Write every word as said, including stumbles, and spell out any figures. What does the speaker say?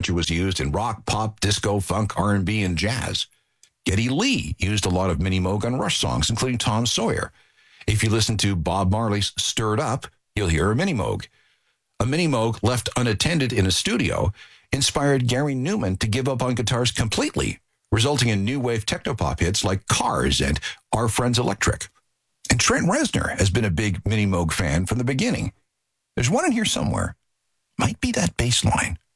signature was used in rock, pop, disco, funk, R and B, and jazz. Geddy Lee used a lot of Mini Moog on Rush songs, including Tom Sawyer. If you listen to Bob Marley's Stir It Up, you'll hear a Mini Moog. A Mini Moog left unattended in a studio inspired Gary Newman to give up on guitars completely, resulting in new wave technopop hits like Cars and Our Friends Electric. And Trent Reznor has been a big Mini Moog fan from the beginning. There's one in here somewhere. Might be that bass line.